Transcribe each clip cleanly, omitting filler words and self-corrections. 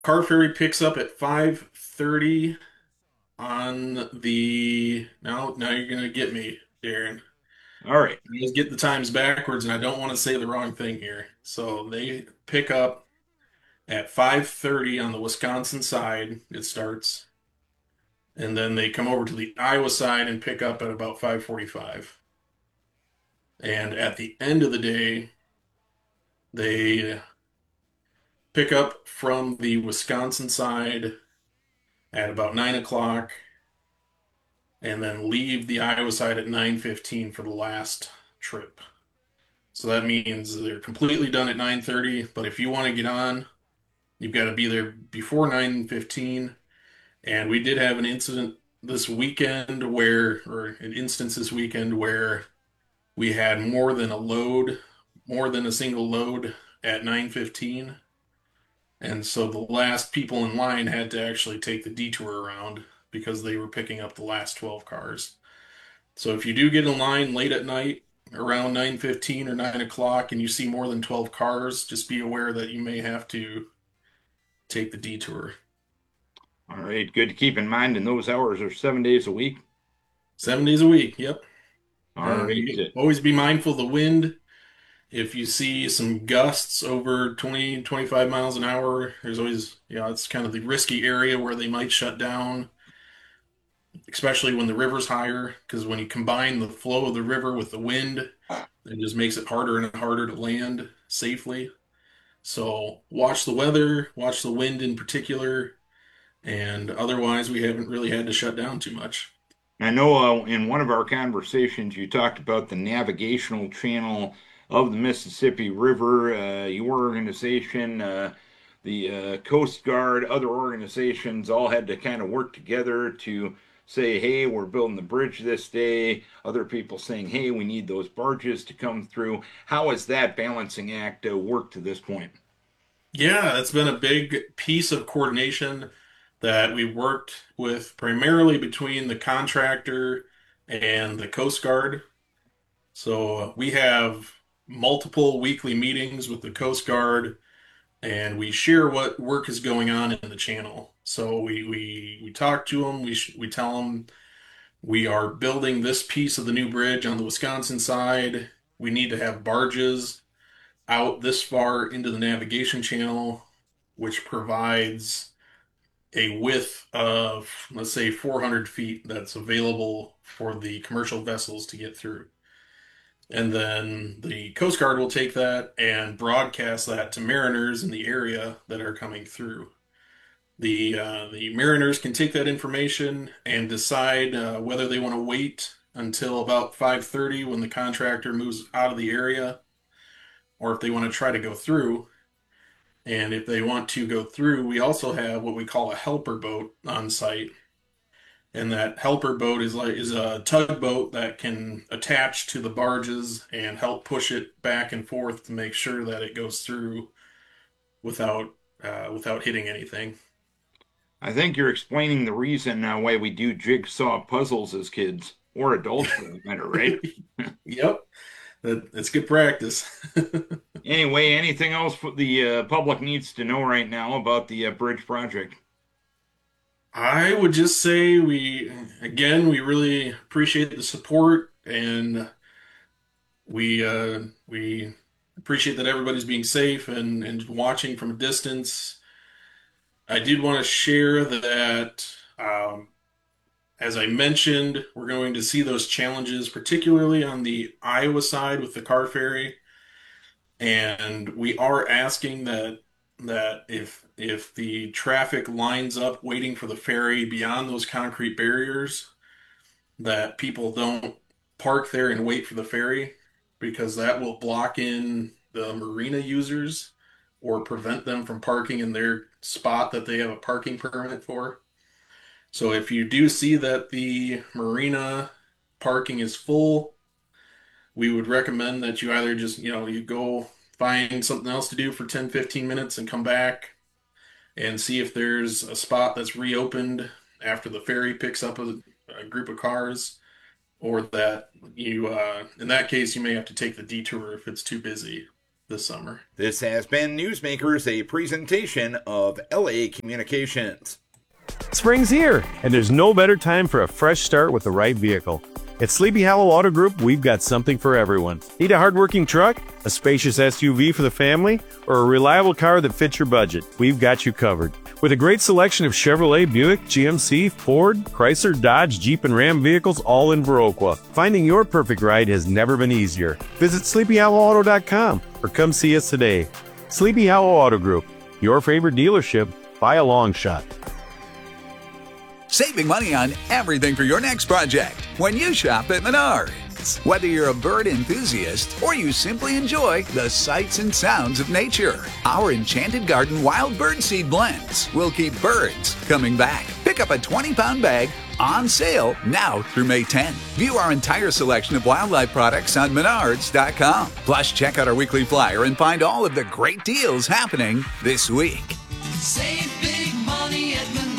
Car ferry picks up at 5:30 on the now you're gonna get me, Darren. All right. I always get the times backwards and I don't want to say the wrong thing here. So they pick up at 5:30 on the Wisconsin side, it starts, and then they come over to the Iowa side and pick up at about 5:45. And at the end of the day, they pick up from the Wisconsin side at about 9 o'clock and then leave the Iowa side at 9:15 for the last trip. So that means they're completely done at 9:30, but if you want to get on, you've got to be there before 9:15. And we did have an incident this weekend or an instance this weekend where we had more than a single load at 9:15. And so the last people in line had to actually take the detour around because they were picking up the last 12 cars. So if you do get in line late at night, around 9:15 or 9 o'clock, and you see more than 12 cars, just be aware that you may have to take the detour. All right. Good to keep in mind. And those hours are 7 days a week. 7 days a week, yep. All And right. always be mindful of the wind. If you see some gusts over 20, 25 miles an hour, there's always, it's kind of the risky area where they might shut down, especially when the river's higher, because when you combine the flow of the river with the wind, it just makes it harder and harder to land safely. So watch the weather, watch the wind in particular, and otherwise we haven't really had to shut down too much. I know in one of our conversations you talked about the navigational channel of the Mississippi River. Your organization, the Coast Guard, other organizations all had to kind of work together to say, hey, we're building the bridge this day. Other people saying, hey, we need those barges to come through. How has that balancing act worked to this point? Yeah, that's been a big piece of coordination that we worked with primarily between the contractor and the Coast Guard. So we have multiple weekly meetings with the Coast Guard and we share what work is going on in the channel. So we talk to them, we tell them we are building this piece of the new bridge on the Wisconsin side. We need to have barges out this far into the navigation channel, which provides a width of, let's say, 400 feet that's available for the commercial vessels to get through. And then the Coast Guard will take that and broadcast that to mariners in the area that are coming through. The mariners can take that information and decide whether they want to wait until about 5:30 when the contractor moves out of the area, or if they want to try to go through. And if they want to go through, we also have what we call a helper boat on site. And that helper boat is a tugboat that can attach to the barges and help push it back and forth to make sure that it goes through without hitting anything. I think you're explaining the reason why we do jigsaw puzzles as kids, or adults for that matter, right? Yep, that's good practice. Anyway, anything else the public needs to know right now about the bridge project? I would just say we really appreciate the support and we appreciate that everybody's being safe and watching from a distance. I did want to share that, as I mentioned, we're going to see those challenges, particularly on the Iowa side with the car ferry, and we are asking that if the traffic lines up waiting for the ferry beyond those concrete barriers, that people don't park there and wait for the ferry because that will block in the marina users or prevent them from parking in their spot that they have a parking permit for. So if you do see that the marina parking is full, we would recommend that you either just, you go find something else to do for 10, 15 minutes and come back and see if there's a spot that's reopened after the ferry picks up a group of cars, or that in that case, you may have to take the detour if it's too busy. this summer. This has been Newsmakers, a presentation of LA Communications. Spring's here, and there's no better time for a fresh start with the right vehicle. At Sleepy Hollow Auto Group, we've got something for everyone. Need a hardworking truck, a spacious SUV for the family, or a reliable car that fits your budget? We've got you covered. With a great selection of Chevrolet, Buick, GMC, Ford, Chrysler, Dodge, Jeep, and Ram vehicles all in Viroqua. Finding your perfect ride has never been easier. Visit SleepyHollowAuto.com or come see us today. Sleepy Hollow Auto Group, your favorite dealership by a long shot. Saving money on everything for your next project when you shop at Menards. Whether you're a bird enthusiast or you simply enjoy the sights and sounds of nature, our Enchanted Garden Wild Bird Seed Blends will keep birds coming back. Pick up a 20-pound bag on sale now through May 10. View our entire selection of wildlife products on Menards.com. Plus, check out our weekly flyer and find all of the great deals happening this week. Save big money at Menards.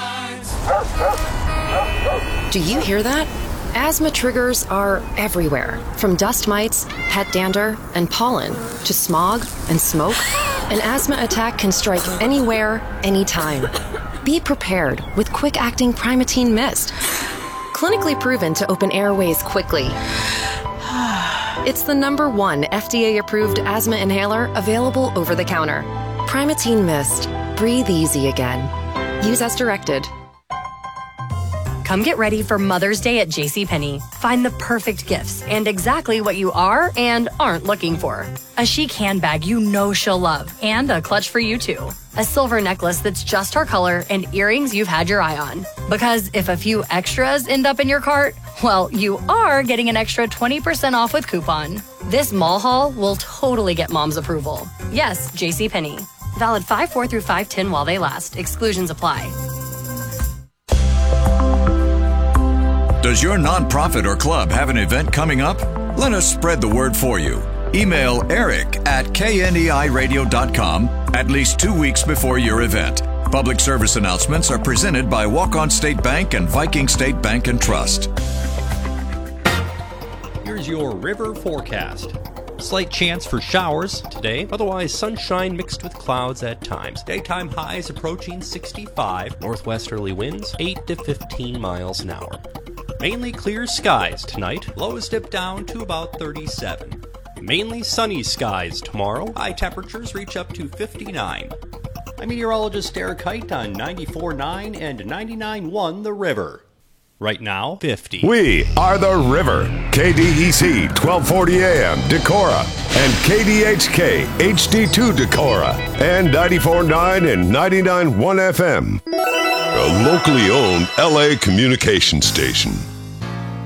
Do you hear that? Asthma triggers are everywhere, from dust mites, pet dander, and pollen, to smog and smoke. An asthma attack can strike anywhere, anytime. Be prepared with quick-acting Primatene Mist. Clinically proven to open airways quickly. It's the #1 FDA-approved asthma inhaler available over the counter. Primatene Mist. Breathe easy again. Use as directed. Come get ready for Mother's Day at JCPenney. Find the perfect gifts and exactly what you are and aren't looking for. A chic handbag you know she'll love, and a clutch for you too. A silver necklace that's just her color, and earrings you've had your eye on. Because if a few extras end up in your cart, well, you are getting an extra 20% off with coupon. This mall haul will totally get mom's approval. Yes, JCPenney. Valid 5/4 through 5/10 while they last. Exclusions apply. Does your nonprofit or club have an event coming up? Let us spread the word for you. Email eric@kneiradio.com at least 2 weeks before your event. Public service announcements are presented by Walk-On State Bank and Viking State Bank and Trust. Here's your river forecast. Slight chance for showers today, otherwise sunshine mixed with clouds at times. Daytime highs approaching 65, northwesterly winds 8 to 15 miles an hour. Mainly clear skies tonight, lows dip down to about 37. Mainly sunny skies tomorrow, high temperatures reach up to 59. I'm meteorologist Derek Height on 94.9 and 99.1 The River. Right now, 50. We are The River, KDEC 1240 AM Decorah, and KDHK HD2 Decorah, and 94.9 and 99.1 FM. A locally owned LA communication station.